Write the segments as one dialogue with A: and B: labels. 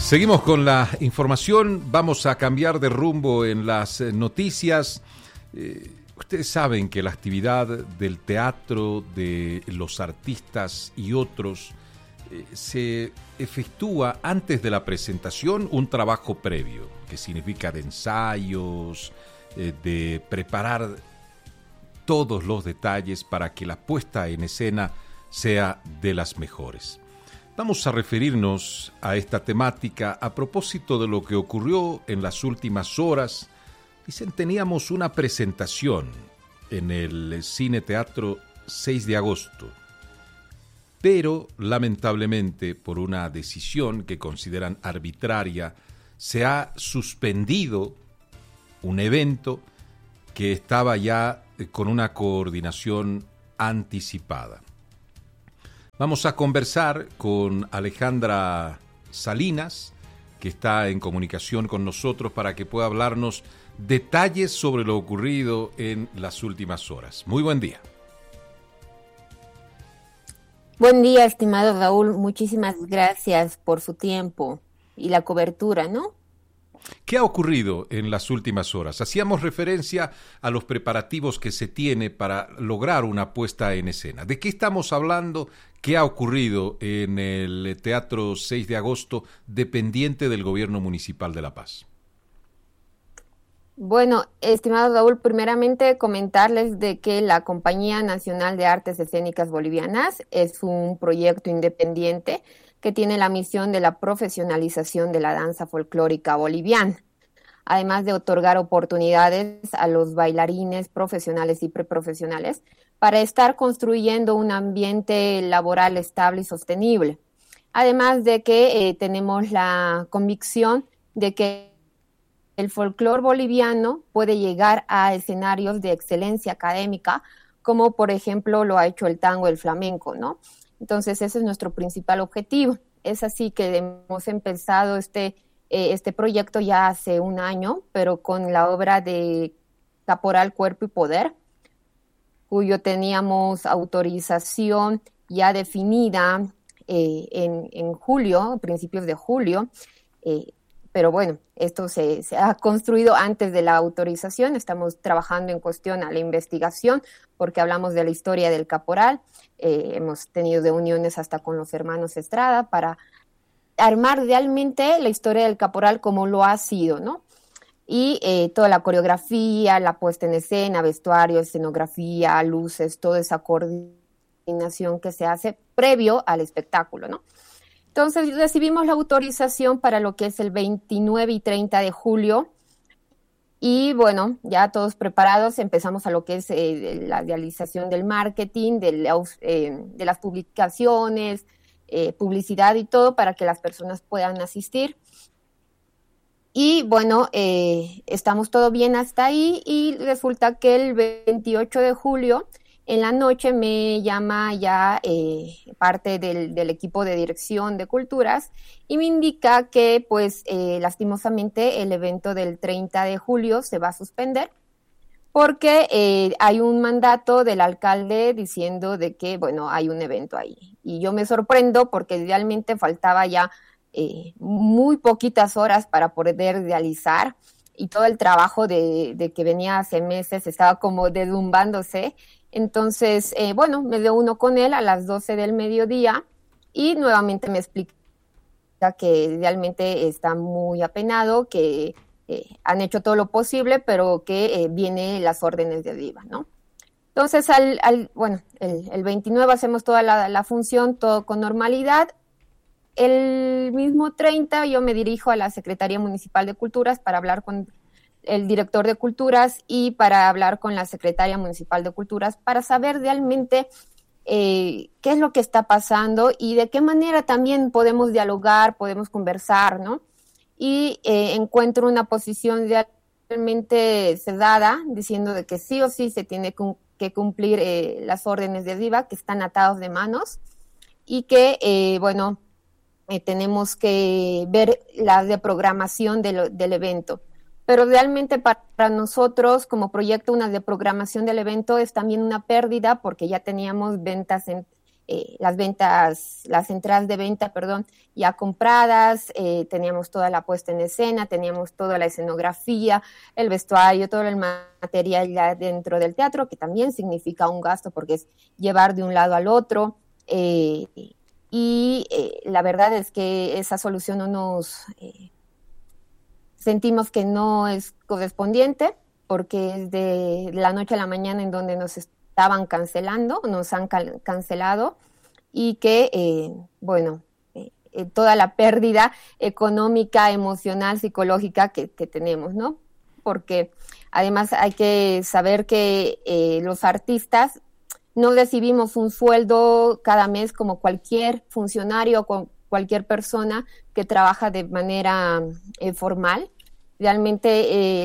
A: Seguimos con la información, vamos a cambiar de rumbo en las noticias. Ustedes saben que la actividad del teatro, de los artistas y otros, se efectúa antes de la presentación un trabajo previo, que significa de ensayos, de preparar todos los detalles para que la puesta en escena sea de las mejores. Vamos a referirnos a esta temática a propósito de lo que ocurrió en las últimas horas. Dicen, teníamos una presentación en el Cine Teatro 6 de agosto, pero lamentablemente por una decisión que consideran arbitraria, se ha suspendido un evento que estaba ya con una coordinación anticipada. Vamos a conversar con Alejandra Salinas, que está en comunicación con nosotros para que pueda hablarnos detalles sobre lo ocurrido en las últimas horas. Muy buen día.
B: Buen día, estimado Raúl. Muchísimas gracias por su tiempo y la cobertura, ¿no?
A: ¿Qué ha ocurrido en las últimas horas? Hacíamos referencia a los preparativos que se tiene para lograr una puesta en escena. ¿De qué estamos hablando? ¿Qué ha ocurrido en el Teatro 6 de agosto, dependiente del Gobierno Municipal de La Paz?
B: Bueno, estimado Raúl, primeramente comentarles de que la Compañía Nacional de Artes Escénicas Bolivianas es un proyecto independiente que tiene la misión de la profesionalización de la danza folclórica boliviana, además de otorgar oportunidades a los bailarines profesionales y preprofesionales para estar construyendo un ambiente laboral estable y sostenible. Además de que tenemos la convicción de que el folclore boliviano puede llegar a escenarios de excelencia académica, como por ejemplo lo ha hecho el tango, el flamenco, ¿no? Entonces ese es nuestro principal objetivo. Es así que hemos empezado este proyecto ya hace un año, pero con la obra de Caporal, Cuerpo y Poder, cuyo teníamos autorización ya definida en julio, principios de julio, pero bueno, esto se ha construido antes de la autorización. Estamos trabajando en cuestión a la investigación porque hablamos de la historia del Caporal. Hemos tenido reuniones hasta con los hermanos Estrada para armar realmente la historia del Caporal como lo ha sido, ¿no? Y toda la coreografía, la puesta en escena, vestuario, escenografía, luces, toda esa coordinación que se hace previo al espectáculo, ¿no? Entonces recibimos la autorización para lo que es el 29 y 30 de julio y bueno, ya todos preparados, empezamos a lo que es la realización del marketing, de las publicaciones, publicidad y todo para que las personas puedan asistir. Y bueno, estamos todo bien hasta ahí y resulta que el 28 de julio en la noche me llama ya parte del equipo de dirección de culturas y me indica que pues lastimosamente el evento del 30 de julio se va a suspender porque hay un mandato del alcalde diciendo de que bueno, hay un evento ahí. Y yo me sorprendo porque realmente faltaba ya muy poquitas horas para poder realizar y todo el trabajo de que venía hace meses estaba como derrumbándose. Entonces, bueno, me reúno con él a las 12 del mediodía y nuevamente me explica que realmente está muy apenado, que han hecho todo lo posible, pero que vienen las órdenes de arriba, ¿no? Entonces, bueno, el 29 hacemos toda la función, todo con normalidad. El mismo 30 yo me dirijo a la Secretaría Municipal de Culturas para hablar con el director de Culturas y para hablar con la Secretaria Municipal de Culturas para saber realmente qué es lo que está pasando y de qué manera también podemos dialogar, podemos conversar, ¿no? Y encuentro una posición realmente cerrada diciendo de que sí o sí se tiene que cumplir las órdenes de arriba, que están atados de manos y que, bueno, tenemos que ver la reprogramación del evento. Pero realmente para nosotros como proyecto una reprogramación del evento es también una pérdida porque ya teníamos ventas las entradas de venta, perdón, ya compradas, teníamos toda la puesta en escena, teníamos toda la escenografía, el vestuario, todo el material ya dentro del teatro, que también significa un gasto porque es llevar de un lado al otro. La verdad es que esa solución no nos sentimos que no es correspondiente porque es de la noche a la mañana en donde nos estaban cancelando, nos han cancelado y que, toda la pérdida económica, emocional, psicológica que tenemos, ¿no? Porque además hay que saber que los artistas no recibimos un sueldo cada mes como cualquier funcionario o cualquier persona que trabaja de manera formal. Realmente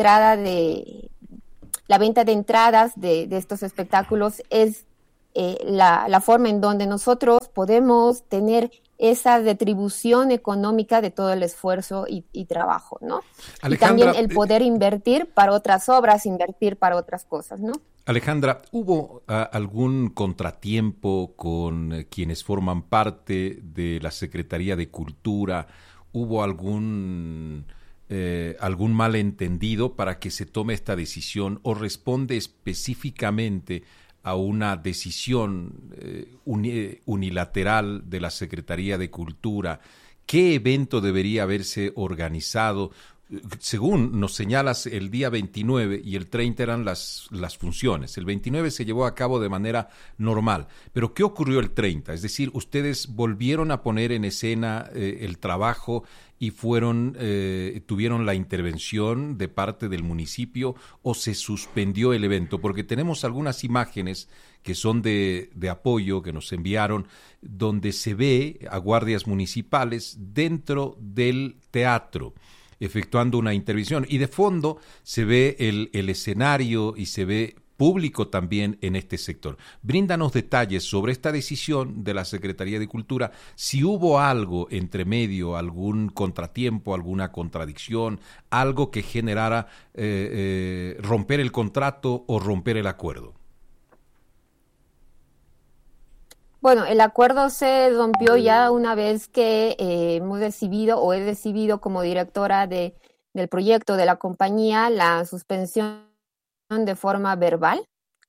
B: la venta de entradas de estos espectáculos es la forma en donde nosotros podemos tener esa retribución económica de todo el esfuerzo y trabajo, ¿no? Alejandra, y también el poder invertir para otras obras, invertir para otras cosas, ¿no?
A: Alejandra, ¿hubo algún contratiempo con quienes forman parte de la Secretaría de Cultura? ¿Hubo algún malentendido para que se tome esta decisión o responde específicamente a una decisión unilateral de la Secretaría de Cultura? ¿Qué evento debería haberse organizado? Según nos señalas, el día 29 y el 30 eran las funciones. El 29 se llevó a cabo de manera normal. Pero ¿qué ocurrió el 30? Es decir, ¿ustedes volvieron a poner en escena el trabajo y tuvieron la intervención de parte del municipio o se suspendió el evento? Porque tenemos algunas imágenes que son de apoyo que nos enviaron, donde se ve a guardias municipales dentro del teatro efectuando una intervención, y de fondo se ve el escenario y se ve público también en este sector. Bríndanos detalles sobre esta decisión de la Secretaría de Cultura, si hubo algo entre medio, algún contratiempo, alguna contradicción, algo que generara romper el contrato o romper el acuerdo.
B: Bueno, el acuerdo se rompió ya una vez que hemos recibido o he recibido como directora del proyecto de la compañía la suspensión de forma verbal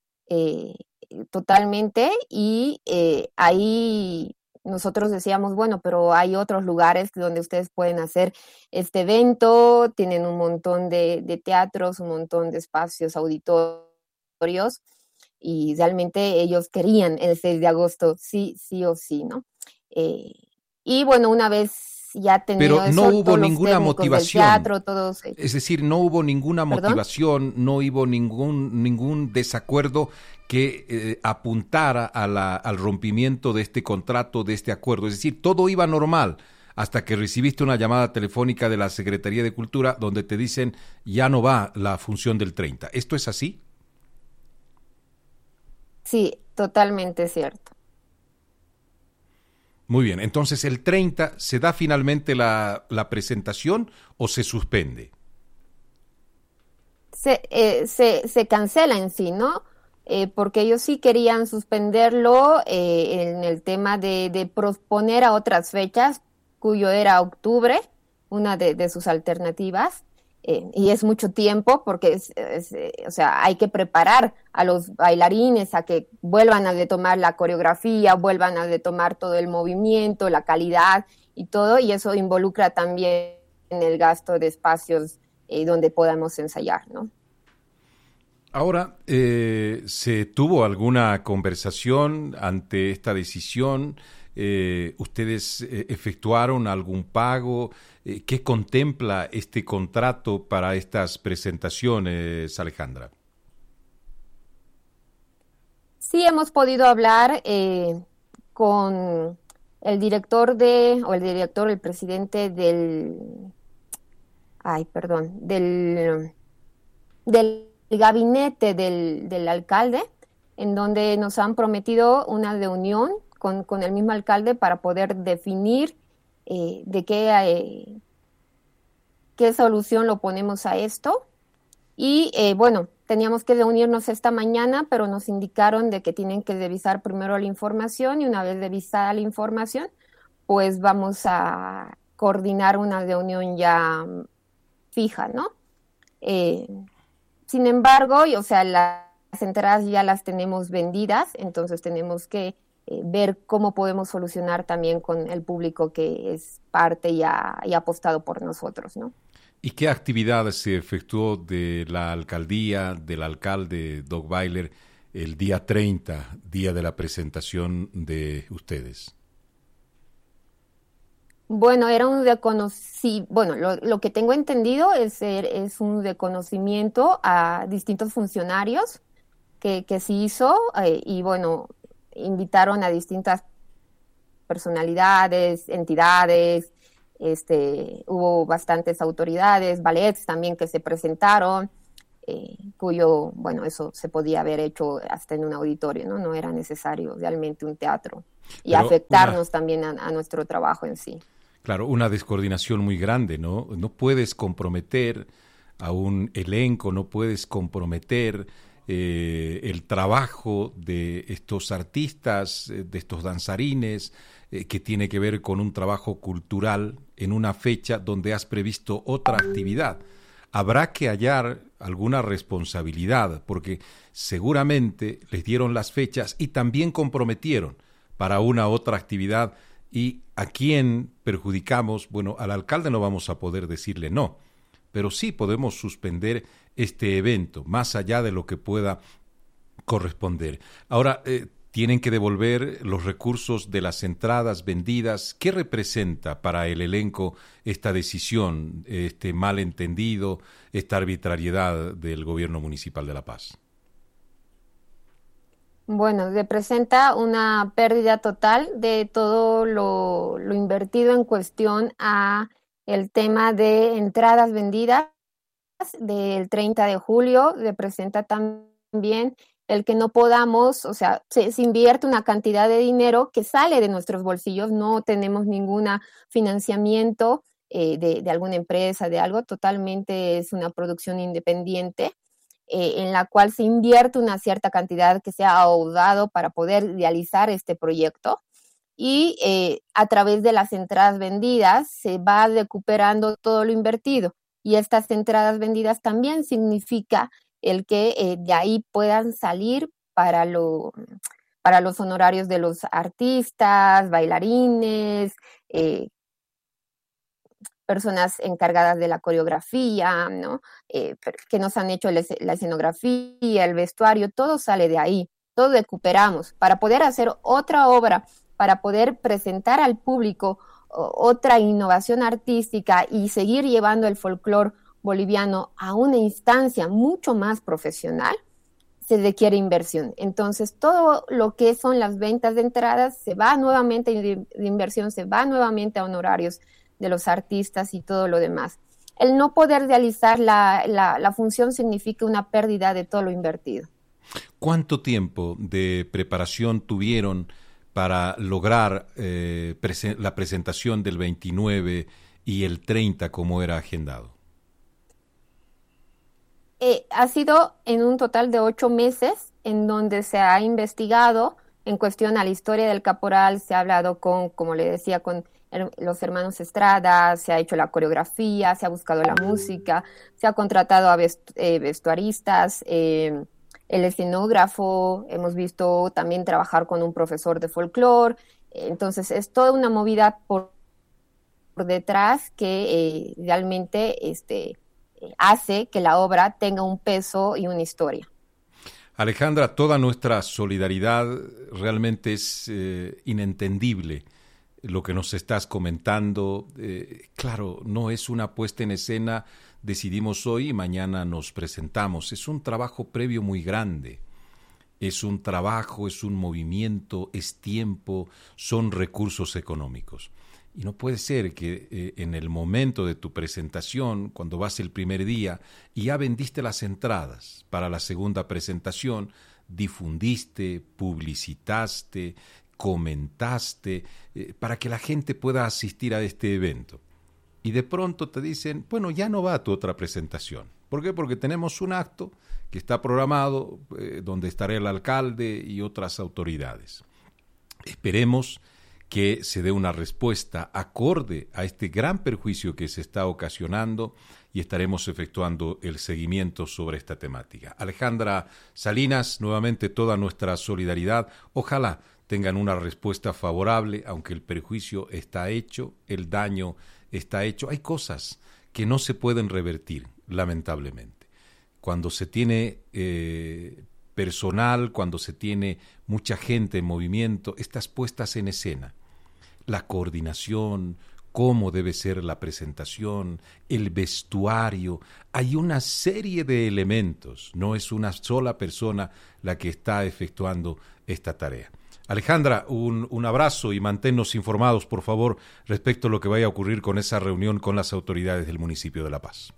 B: totalmente y ahí nosotros decíamos, bueno, pero hay otros lugares donde ustedes pueden hacer este evento, tienen un montón de teatros, un montón de espacios, auditorios, y realmente ellos querían el 6 de agosto, sí o sí, ¿no? Y bueno, una vez ya tenido
A: pero no
B: eso,
A: hubo ninguna motivación,
B: teatro, todos,
A: es decir, no hubo ninguna
B: ¿perdón?
A: motivación, no hubo ningún desacuerdo que apuntara al rompimiento de este contrato, de este acuerdo, es decir, todo iba normal hasta que recibiste una llamada telefónica de la Secretaría de Cultura donde te dicen ya no va la función del 30. ¿Esto es así?
B: Sí, totalmente cierto.
A: Muy bien, entonces el 30 ¿se da finalmente la presentación o se suspende?
B: Se cancela en sí, ¿no? Porque ellos sí querían suspenderlo en el tema de posponer a otras fechas, cuyo era octubre, una de sus alternativas. Y es mucho tiempo porque o sea, hay que preparar a los bailarines a que vuelvan a retomar la coreografía, vuelvan a retomar todo el movimiento, la calidad y todo, y eso involucra también en el gasto de espacios donde podamos ensayar, ¿no?
A: Ahora, ¿se tuvo alguna conversación ante esta decisión? ¿Ustedes efectuaron algún pago? ¿Qué contempla este contrato para estas presentaciones, Alejandra?
B: Sí hemos podido hablar con el el presidente del gabinete del alcalde, en donde nos han prometido una reunión con el mismo alcalde para poder definir de qué solución lo ponemos a esto. Y bueno, teníamos que reunirnos esta mañana, pero nos indicaron de que tienen que revisar primero la información y una vez revisada la información, pues vamos a coordinar una reunión ya fija, ¿no? Sin embargo, o sea, las entradas ya las tenemos vendidas, entonces tenemos que ver cómo podemos solucionar también con el público que es parte y ha apostado por nosotros, ¿no?
A: ¿Y qué actividad se efectuó de la alcaldía, del alcalde Doc Weiler, el día 30, día de la presentación de ustedes?
B: Bueno, era un reconocimiento, bueno, lo que tengo entendido es un reconocimiento a distintos funcionarios que se hizo y bueno, invitaron a distintas personalidades, entidades, hubo bastantes autoridades, ballets también que se presentaron, cuyo, bueno, eso se podía haber hecho hasta en un auditorio, ¿no? No era necesario realmente un teatro y
A: Pero
B: afectarnos también a nuestro trabajo en sí.
A: claro, una descoordinación muy grande, ¿no? No puedes comprometer a un elenco, no puedes comprometer el trabajo de estos artistas, de estos danzarines, que tiene que ver con un trabajo cultural en una fecha donde has previsto otra actividad. Habrá que hallar alguna responsabilidad, porque seguramente les dieron las fechas y también comprometieron para una otra actividad. ¿Y a quién perjudicamos? Bueno, al alcalde no vamos a poder decirle no, pero sí podemos suspender este evento, más allá de lo que pueda corresponder. Ahora, tienen que devolver los recursos de las entradas vendidas. ¿Qué representa para el elenco esta decisión, este malentendido, esta arbitrariedad del gobierno municipal de La Paz?
B: Bueno, representa una pérdida total de todo lo invertido en cuestión a el tema de entradas vendidas del 30 de julio. Representa también el que no podamos, o sea, se invierte una cantidad de dinero que sale de nuestros bolsillos, no tenemos ningún financiamiento de alguna empresa, de algo, totalmente es una producción independiente. En la cual se invierte una cierta cantidad que se ha ahorrado para poder realizar este proyecto y a través de las entradas vendidas se va recuperando todo lo invertido y estas entradas vendidas también significa el que de ahí puedan salir para los honorarios de los artistas, bailarines, personas encargadas de la coreografía, ¿no? Que nos han hecho la escenografía, el vestuario, todo sale de ahí, todo recuperamos para poder hacer otra obra, para poder presentar al público otra innovación artística y seguir llevando el folclore boliviano a una instancia mucho más profesional, se requiere inversión. Entonces, todo lo que son las ventas de entradas se va nuevamente de inversión, se va nuevamente a honorarios de los artistas y todo lo demás. El no poder realizar la función significa una pérdida de todo lo invertido.
A: ¿Cuánto tiempo de preparación tuvieron para lograr la presentación del 29 y el 30 como era agendado?
B: Ha sido en un total de 8 meses en donde se ha investigado en cuestión a la historia del caporal, se ha hablado con, como le decía, con los hermanos Estrada, se ha hecho la coreografía, se ha buscado la música, se ha contratado a vestuaristas, el escenógrafo, hemos visto también trabajar con un profesor de folclore, entonces es toda una movida por detrás que realmente hace que la obra tenga un peso y una historia.
A: Alejandra, toda nuestra solidaridad, realmente es inentendible lo que nos estás comentando. Claro, no es una puesta en escena, decidimos hoy y mañana nos presentamos. Es un trabajo previo muy grande. Es un trabajo, es un movimiento, es tiempo, son recursos económicos. Y no puede ser que en el momento de tu presentación, cuando vas el primer día y ya vendiste las entradas para la segunda presentación, difundiste, publicitaste, comentaste, para que la gente pueda asistir a este evento. Y de pronto te dicen, bueno, ya no va a tu otra presentación. ¿Por qué? Porque tenemos un acto que está programado, donde estará el alcalde y otras autoridades. Esperemos que se dé una respuesta acorde a este gran perjuicio que se está ocasionando y estaremos efectuando el seguimiento sobre esta temática. Alejandra Salinas, nuevamente toda nuestra solidaridad. Ojalá tengan una respuesta favorable, aunque el perjuicio está hecho, el daño está hecho. Hay cosas que no se pueden revertir, lamentablemente. Cuando se tiene personal, cuando se tiene mucha gente en movimiento, estas puestas en escena, la coordinación, cómo debe ser la presentación, el vestuario, hay una serie de elementos, no es una sola persona la que está efectuando esta tarea. Alejandra, un abrazo y manténnos informados, por favor, respecto a lo que vaya a ocurrir con esa reunión con las autoridades del municipio de La Paz.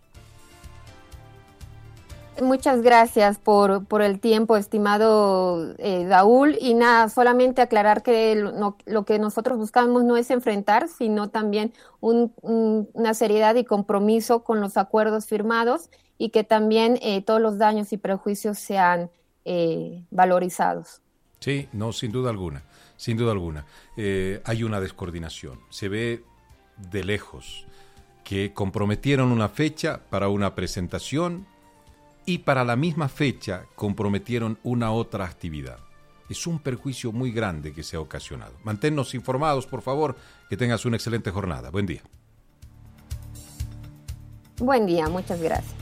B: Muchas gracias por el tiempo, estimado Daúl. Y nada, solamente aclarar que lo que nosotros buscamos no es enfrentar, sino también una seriedad y compromiso con los acuerdos firmados y que también todos los daños y prejuicios sean valorizados.
A: Sí, no, sin duda alguna, sin duda alguna. Hay una descoordinación. Se ve de lejos que comprometieron una fecha para una presentación y para la misma fecha comprometieron una otra actividad. Es un perjuicio muy grande que se ha ocasionado. Manténnos informados, por favor, que tengas una excelente jornada. Buen día.
B: Buen día, muchas gracias.